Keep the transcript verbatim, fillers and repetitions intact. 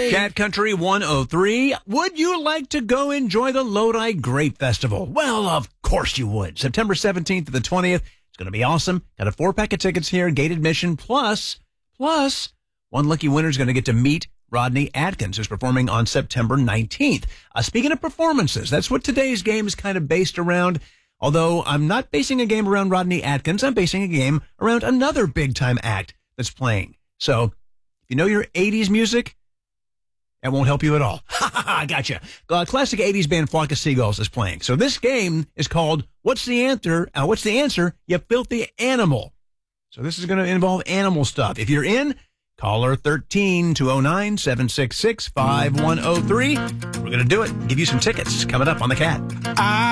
Cat Country one oh three. Would you like to go enjoy the Lodi Grape Festival? Well, of course you would. September seventeenth to the twentieth. It's going to be awesome. Got a four-pack of tickets here, gate admission, plus, plus, one lucky winner is going to get to meet Rodney Atkins, who's performing on September nineteenth. Uh, speaking of performances, that's what today's game is kind of based around. Although I'm not basing a game around Rodney Atkins, I'm basing a game around another big-time act that's playing. So, if you know your eighties music, that won't help you at all. Ha ha ha, gotcha. Uh, classic eighties band Flock of Seagulls is playing. So this game is called What's the Answer? Uh, what's the answer? You filthy animal. So this is going to involve animal stuff. If you're in, caller thirteen two oh nine, seven six six, five one oh three. We're going to do it. Give you some tickets coming up on the Cat. I